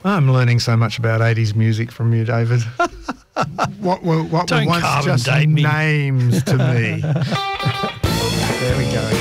I'm learning so much about 80s music from you, David. What were once just names to me. There we go.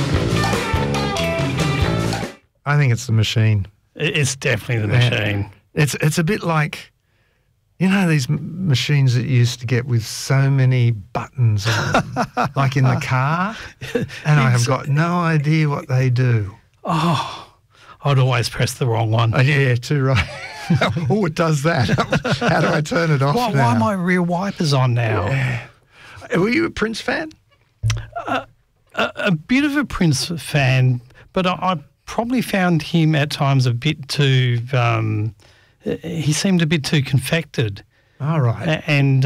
I think it's The Machine. It's definitely The Machine. It's a bit like, you know, these machines that you used to get with so many buttons on them, like in the car, and I have got no idea what they do. Oh, I'd always press the wrong one. Yeah, too right. Oh, it does that. How do I turn it off now? Why are my rear wipers on now? Yeah. Were you a Prince fan? A bit of a Prince fan, but I probably found him at times a bit too... he seemed a bit too confected. All right. And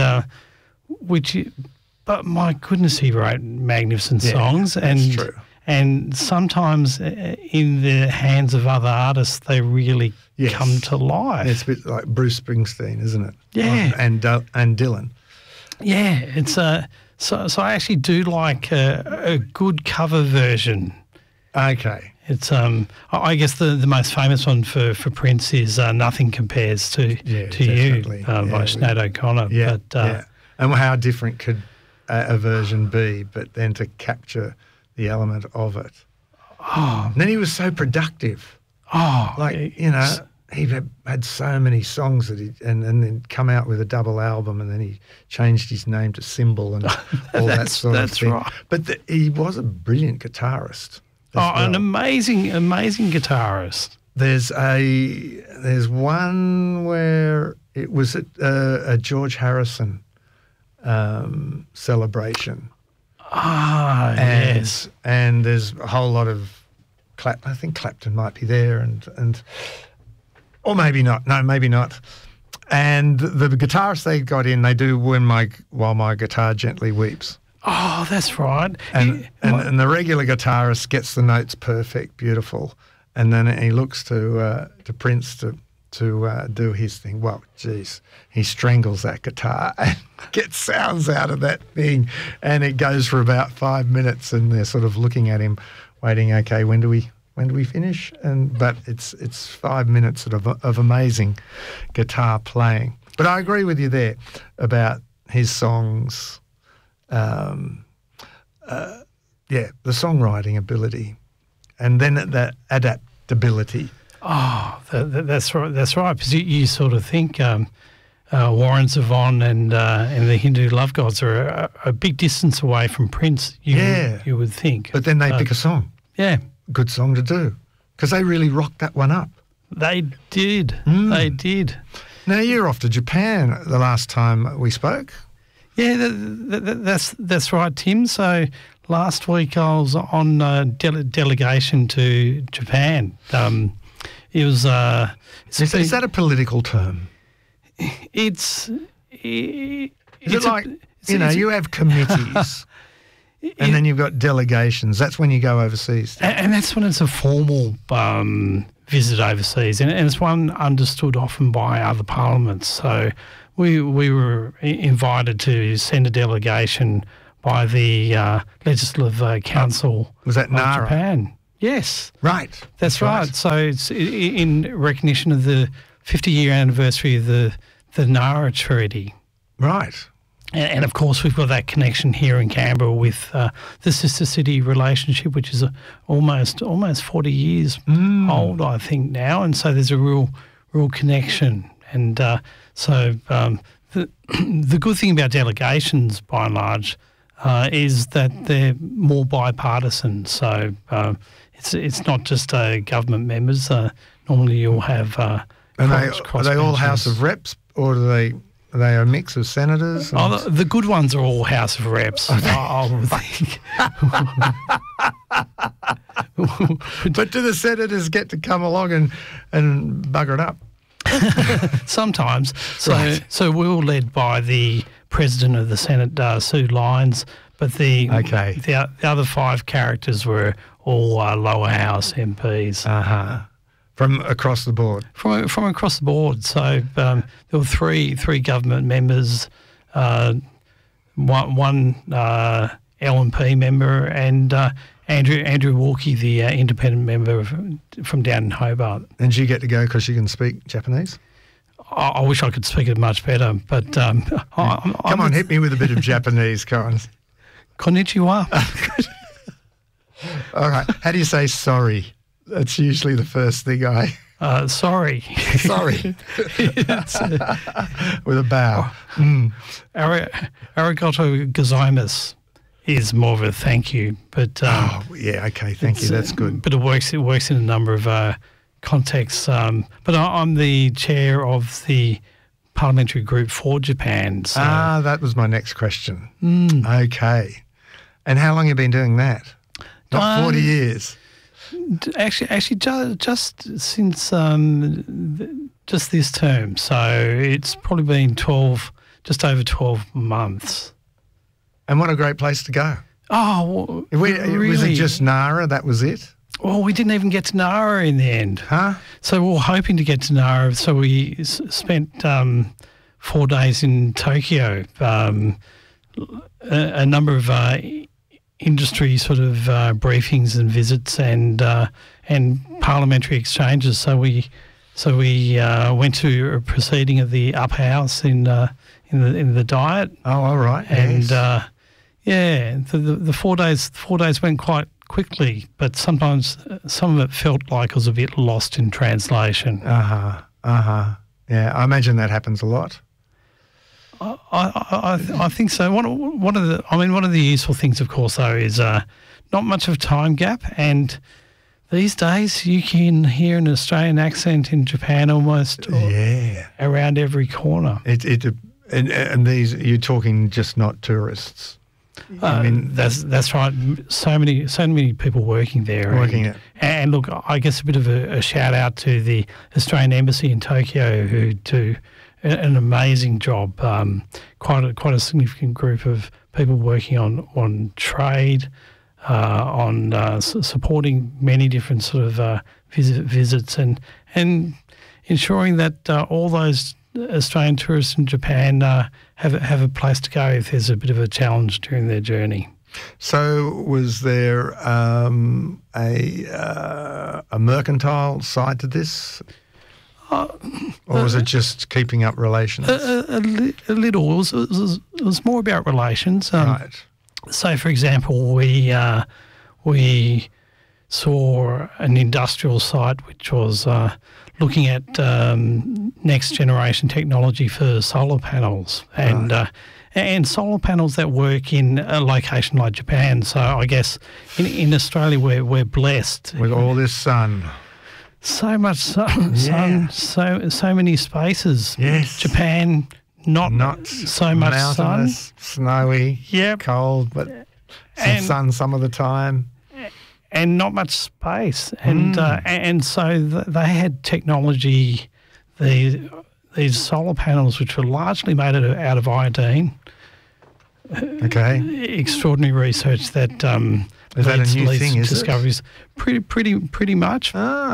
but my goodness, he wrote magnificent songs. That's true. And sometimes in the hands of other artists, they really come to life. It's a bit like Bruce Springsteen, isn't it? Yeah. And Dylan. Yeah. It's so I actually do like a good cover version. Okay. It's I guess the most famous one for Prince is Nothing Compares to You by Sinead O'Connor. Yeah, And how different could a version be, but then to capture the element of it. Oh. And then he was so productive. Oh. Like, you know, he had so many songs that and then come out with a double album, and then he changed his name to Symbol and all that sort of thing. That's right. But he was a brilliant guitarist. An amazing guitarist. There's one where it was a George Harrison celebration. Yes. And there's a whole lot of I think Clapton might be there, and or maybe not. No, maybe not. And the guitarist they got in, they do While My Guitar Gently Weeps. Oh, that's right. And the regular guitarist gets the notes perfect, beautiful, and then he looks to Prince to do his thing. Well, geez, he strangles that guitar and gets sounds out of that thing, and it goes for about 5 minutes, and they're sort of looking at him, waiting. Okay, when do we finish? But it's 5 minutes of amazing guitar playing. But I agree with you there about his songs. The songwriting ability, and then that adaptability. Oh, that's right. That's right. Because you sort of think Warren Zevon and the Hindu Love Gods are a big distance away from Prince. You would think. But then they pick a song. Yeah, good song to do, because they really rocked that one up. They did. They did. Now you're off to Japan the last time we spoke. Yeah, that's right, Tim. So last week I was on delegation to Japan. It was. Is that a political term? Is it like you have committees, and then you've got delegations? That's when you go overseas, and that's when it's a formal visit overseas, and it's one understood often by other parliaments. So. We were invited to send a delegation by the Legislative Council was that of NARA? Japan. Yes. Right. That's right. So it's in recognition of the 50-year anniversary of the NARA Treaty. Right. And of course, we've got that connection here in Canberra with the sister city relationship, which is almost 40 years old, I think, now. And so there's a real connection. And so the good thing about delegations, by and large, is that they're more bipartisan. So it's not just government members. Normally you'll have are they all House of Reps, or are they a mix of senators? The good ones are all House of Reps, I would think. But do the senators get to come along and bugger it up? Sometimes. Right. So we were led by the President of the Senate, Sue Lyons, but the other 5 characters were all lower house MPs. From across the board? From across the board. So there were three government members, one LNP member, and Andrew Walkie, the independent member from down in Hobart. And you get to go because you can speak Japanese? I wish I could speak it much better, but Come on, hit me with a bit of Japanese, Corin. Konnichiwa. All right. How do you say sorry? That's usually the first thing Sorry. Sorry. With a bow. Arigato gozaimasu is more of a thank you, but yeah, okay, thank you. That's good. But it works in a number of contexts. But I'm the chair of the parliamentary group for Japan. So. That was my next question. Okay. And how long have you been doing that? Not 40 years. Actually, just since just this term. So it's probably been just over 12 months. And what a great place to go. Oh, really? Was it just Nara? That was it? Well, we didn't even get to Nara in the end. Huh? So we were hoping to get to Nara. So we spent 4 days in Tokyo. A number of industry sort of briefings and visits and parliamentary exchanges. So we went to a proceeding of the upper house in the Diet. Oh, all right. And yes. the 4 days went quite quickly, but sometimes some of it felt like it was a bit lost in translation. Yeah, I imagine that happens a lot. I think so. One of the useful things, of course, though, is not much of a time gap, and these days you can hear an Australian accent in Japan almost around every corner. And these, you're talking just not tourists. I mean, that's right. So many people working there. And look, I guess a bit of a shout out to the Australian Embassy in Tokyo, who do an amazing job. Quite a significant group of people working on trade, on supporting many different sort of visits, and ensuring that all those Australian tourists in Japan have a place to go if there's a bit of a challenge during their journey. So was there a mercantile side to this? Or was it just keeping up relations? A little. It was more about relations. Right. So, for example, we saw an industrial site which was looking at next generation technology for solar panels and solar panels that work in a location like Japan. So I guess in Australia we're blessed with all this sun. So much sun, so many spaces. Yes. Japan, not so much sun. Snowy, cold, but some sun some of the time. And not much space. And so they had technology, these solar panels, which were largely made out of iodine. Okay. Extraordinary research that is that a new thing? Is discoveries? Pretty much.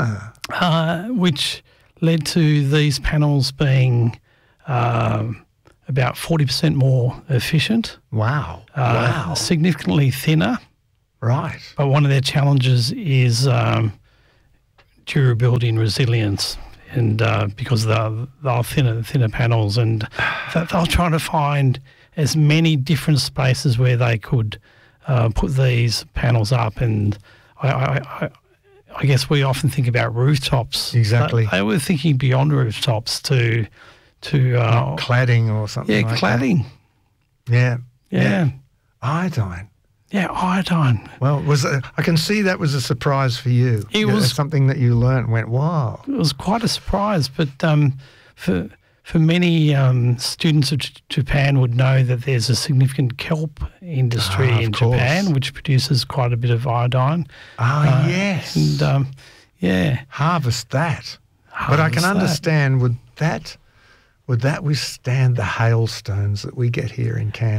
Which led to these panels being about 40% more efficient. Wow. Significantly thinner. Right. But one of their challenges is durability and resilience, and because they're thinner panels, and they're trying to find as many different spaces where they could put these panels up. And I guess we often think about rooftops. Exactly. They were thinking beyond rooftops to cladding or something like cladding. That. Yeah. Iodine. Yeah, iodine. Well, I can see that was a surprise for you. It was something that you learnt and went, wow. It was quite a surprise, but for many students of Japan would know that there's a significant kelp industry in Japan, which produces quite a bit of iodine. Yes. And harvest that. But I can understand, would that withstand the hailstones that we get here in Canberra?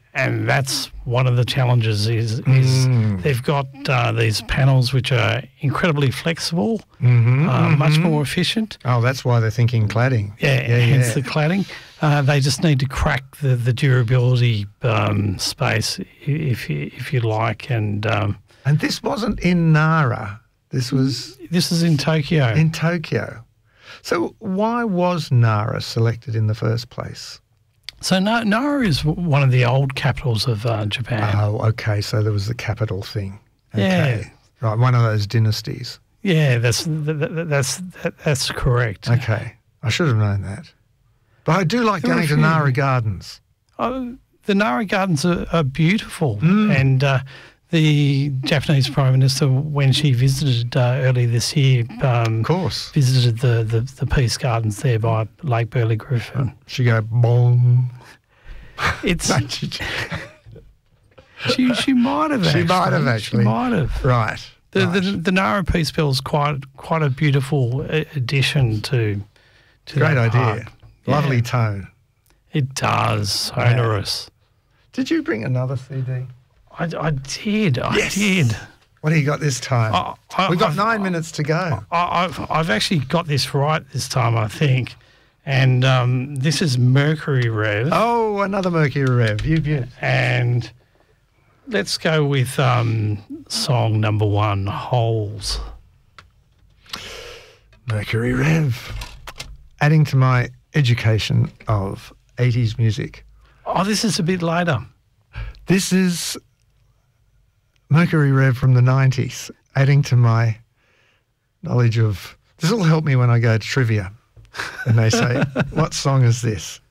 and that's one of the challenges is they've got these panels which are incredibly flexible, much more efficient. Oh, that's why they're thinking cladding. Hence the cladding. They just need to crack the durability space, if you like. And this wasn't in Nara. This is in Tokyo. In Tokyo. So why was Nara selected in the first place? So Nara is one of the old capitals of Japan. Oh, okay. So there was the capital thing. Okay. Yeah. Right, one of those dynasties. Yeah, that's correct. Okay. I should have known that. But I do like going to Nara Gardens. The Nara Gardens are beautiful. And the Japanese Prime Minister, when she visited early this year, of course, visited the Peace Gardens there by Lake Burley Griffin. She go, bong. It's... She might have actually. She might have actually. She might have. Right. The Nara Peace Bell is quite a beautiful addition to Great that idea. park. Lovely tone. It does. Sonorous. Did you bring another CD? I did. I did. What do you got this time? We've got 9 minutes to go. I've actually got this right this time, I think. And this is Mercury Rev. Oh, another Mercury Rev. You. And let's go with song number 1, Holes. Mercury Rev. Adding to my education of 80s music. Oh, this is a bit later. This is Mercury Rev from the 90s, adding to my knowledge of... This will help me when I go to trivia and they say, what song is this?